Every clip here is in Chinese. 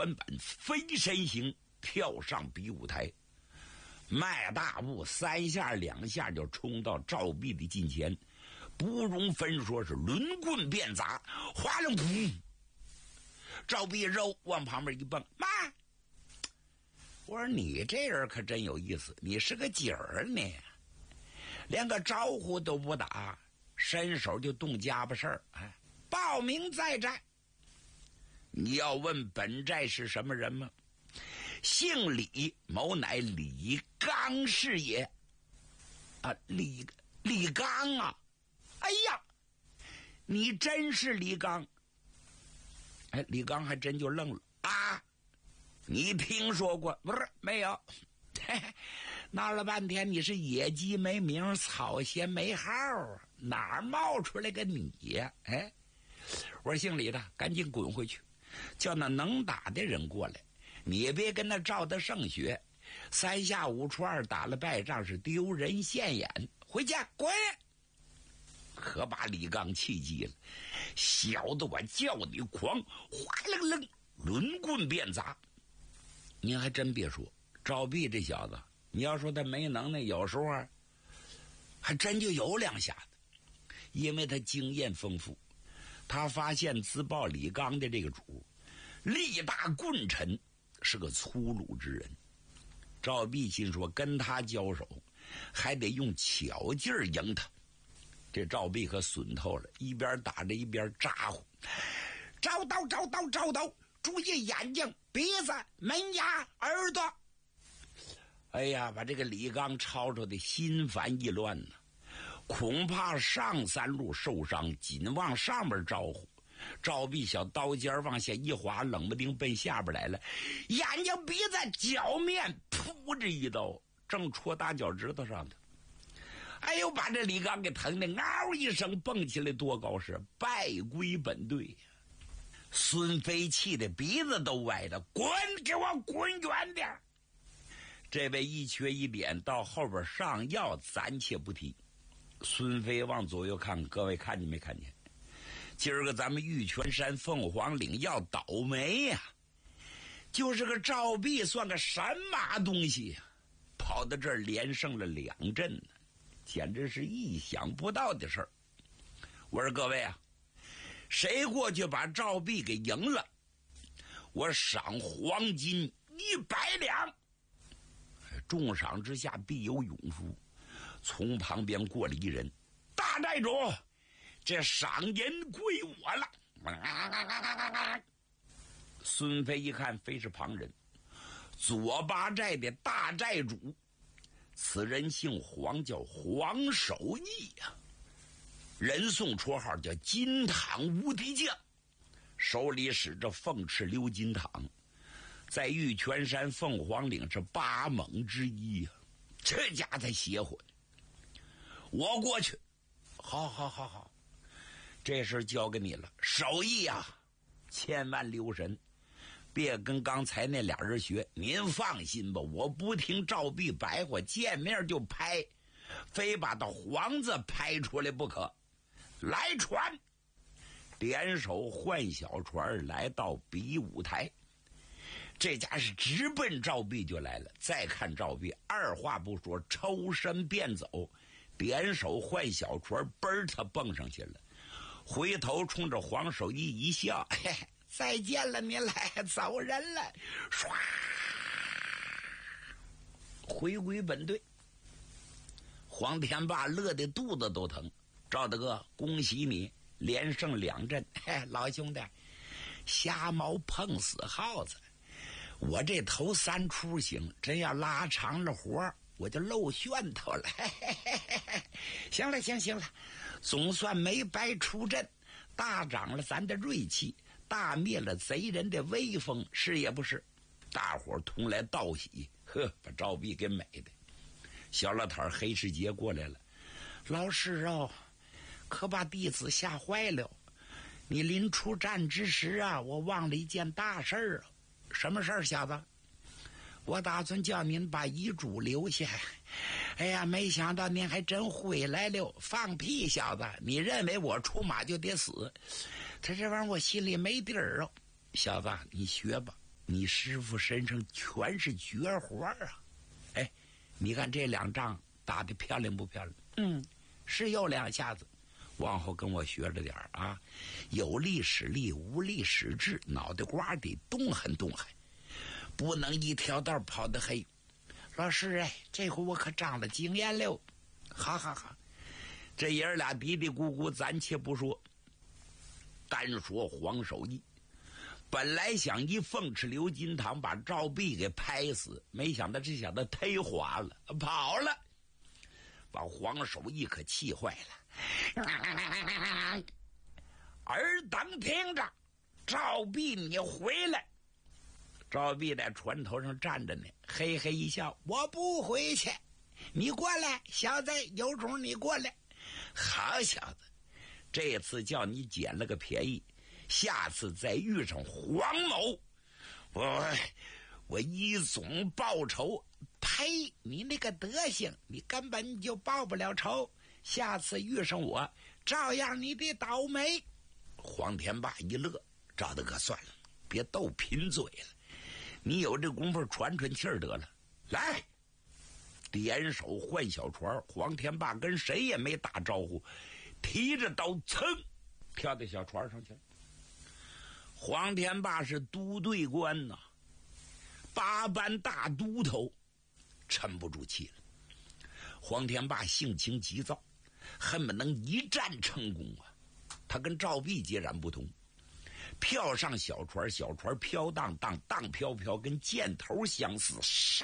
板飞身行，跳上比武台，迈大步3下2下就冲到赵壁的近前，不容分说是抡棍便砸，哗楞噗！赵壁肉往旁边一蹦，妈！我说你这人可真有意思，你是个景儿呢，连个招呼都不打，伸手就动家巴事儿，哎，报名在寨。你要问本寨是什么人吗？姓李，某乃李刚是也。啊，李刚啊！哎呀，你真是李刚？哎，李刚还真就愣了啊！你听说过？不是，没有。闹了半天你是野鸡没名，草鞋没号，哪儿冒出来个你呀？哎，我说姓李的，赶紧滚回去，叫那能打的人过来。你也别跟那赵德胜学，3下5除2打了败仗是丢人现眼，回家滚！可把李刚气急了，小的我叫你狂，哗楞楞抡棍便砸。您还真别说，赵壁这小子，你要说他没能耐，有时候还真就有2下子，因为他经验丰富，他发现自报李刚的这个主力大棍沉，是个粗鲁之人。赵壁心说跟他交手还得用巧劲儿赢他，这赵壁可损透了，一边打着一边咋呼，招刀招刀招刀，注意眼睛鼻子门牙耳朵。哎呀，把这个李刚吵吵的心烦意乱呢，恐怕上3路受伤，紧往上边招呼。赵壁小刀尖往下一划，冷不丁奔下边来了，眼睛鼻子脚面噗这一刀，正戳大脚趾头上的。哎呦，把这李刚给疼的嗷一声蹦起来，多高是败归本队呀！孙飞气的鼻子都歪了，滚，给我滚远点！这位一瘸一扁到后边上药暂且不提。孙飞往左右看，各位看见没看见？今儿个咱们玉泉山凤凰岭要倒霉呀！就是个赵壁算个神马东西呀，跑到这儿连胜了2阵呢，简直是意想不到的事儿。我说各位啊，谁过去把赵壁给赢了，我赏黄金100两。重赏之下必有勇夫。从旁边过了一人，大寨主，这赏银归我了。孙飞一看非是旁人，左八寨的大寨主，此人姓黄，叫黄守义呀，人送绰号叫金堂无敌将，手里使着凤翅鎏金堂，在玉泉山凤凰岭是8猛之一呀，这家才邪乎。我过去，好，这事交给你了。守义啊，千万留神，别跟刚才那俩人学。您放心吧，我不听赵壁白话，见面就拍，非把他黄子拍出来不可。来船，点手换小船来到比武台，这家是直奔赵壁就来了。再看赵壁，二话不说，抽身便走，点手换小船，嘣儿他蹦上去了，回头冲着黄守义一笑，嘿，再见了，您来走人了，唰，回归本队。黄天霸乐得肚子都疼。赵大哥，恭喜你连胜2阵，嘿，老兄弟，瞎猫碰死耗子。我这头3出行，真要拉长了活我就露炫头了。嘿嘿嘿嘿，行了，行了，总算没白出阵，大长了咱的锐气，大灭了贼人的威风，是也不是？大伙同来道喜，呵，把赵壁给美的。小老头黑世杰过来了，老师哦，可把弟子吓坏了。你临出战之时啊，我忘了一件大事儿。什么事儿，小子？我打算叫您把遗嘱留下。哎呀，没想到您还真回来了。放屁，小子，你认为我出马就得死？他这玩意儿我心里没底儿哦。小子，你学吧， 你师傅身上全是绝活啊！哎，你看这2仗打得漂亮不漂亮？是有2下子。往后跟我学着点啊，有力使力，无力使智，脑袋瓜得动狠动狠，不能一条道跑得黑。老师哎，这回我可长了经验了。好好好，这爷儿俩嘀嘀咕咕，暂且不说，单说黄守义。本来想一凤翅刘金堂把赵弼给拍死，没想到这小子忒滑了，跑了，把黄守义可气坏了。尔等听着，赵弼你回来。赵弼在船头上站着呢，嘿嘿一笑，我不回去，你过来，小子，有种你过来。好小子，这次叫你捡了个便宜，下次再遇上黄某，我一总报仇。呸，你那个德行，你根本就报不了仇，下次遇上我照样你得倒霉。黄天霸一乐，赵大哥算了，别斗贫嘴了，你有这功夫喘喘气儿得了。来，点手换小船，黄天霸跟谁也没打招呼，提着刀噌跳到小船上去了。黄天霸是都队官呐，8班大都头，沉不住气了。黄天霸性情急躁，恨不能一战成功啊！他跟赵弼截然不同，飘上小船，小船飘荡荡，荡飘飘，跟箭头相似，杀，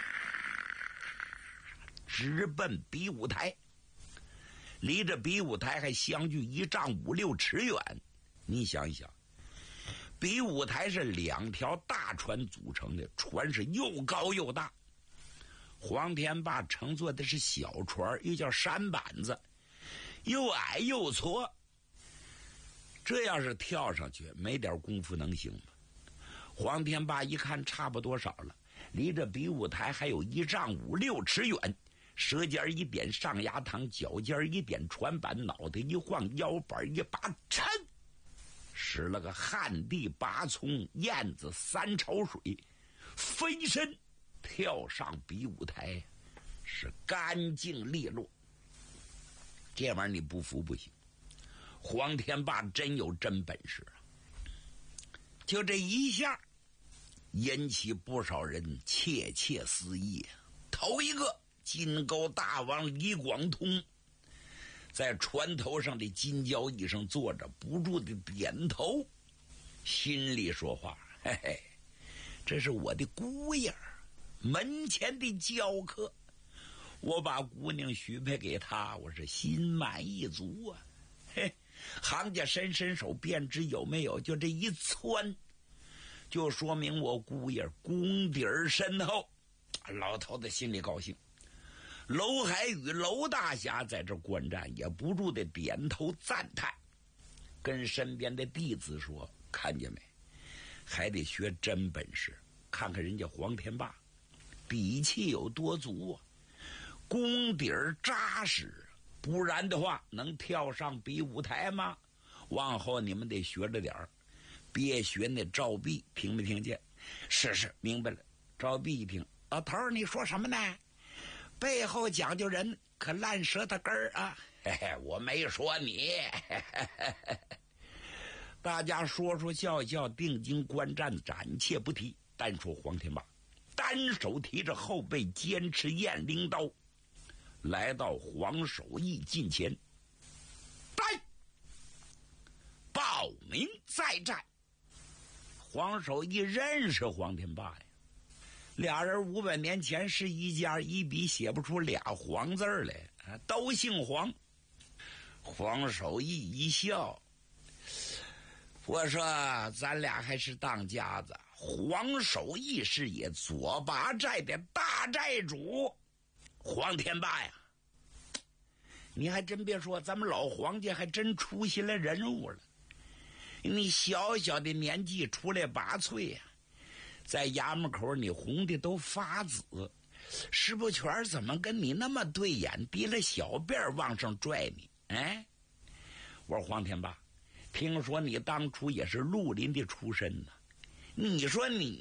直奔比武台。离着比武台还相距1丈5、6尺远。你想一想，比武台是2条大船组成的，船是又高又大。黄天霸乘坐的是小船，又叫舢板子，又矮又矬。这要是跳上去，没点功夫能行吗？黄天霸一看差不多少了，离着比武台还有1丈5、6尺远，舌尖一点上牙膛，脚尖一点船板，脑袋一晃，腰板一拔，抻，使了个旱地拔葱，燕子3潮水，飞身跳上比武台，是干净利落。这玩意儿你不服不行。黄天霸真有真本事啊！就这一下，引起不少人窃窃私议。头一个，金钩大王李广通，在船头上的金交椅上坐着，不住的点头，心里说话：嘿嘿，这是我的姑爷，门前的教客，我把姑娘许配给他，我是心满意足啊！嘿，行家伸手便知有没有，就这一窜，就说明我姑爷功底儿深厚。老头子心里高兴。娄海宇、娄大侠在这观战，也不住的点头赞叹，跟身边的弟子说：看见没，还得学真本事，看看人家黄天霸底气有多足啊，功底儿扎实，不然的话能跳上比武台吗？往后你们得学着点儿，别学那赵弼，听没听见？是，明白了。赵弼一听，老头儿你说什么呢？背后讲究人可烂舌头根儿啊！嘿嘿，我没说你。大家说说笑笑，定睛观战，暂且不提。单说黄天霸，单手提着后背，坚持雁翎刀，来到黄守义近前，来报名再战。黄守义认识黄天霸呀，俩人500年前是一家，一笔写不出俩黄字来，都姓黄。黄守义一笑，我说咱俩还是当家子。黄守义是也左拔寨的大寨主，黄天霸呀，你还真别说，咱们老黄家还真出现了人物了。你小小的年纪出来拔萃呀，在衙门口你红的都发紫，石不全怎么跟你那么对眼，提了小辫往上拽你？哎，我说黄天霸，听说你当初也是绿林的出身呢，你说你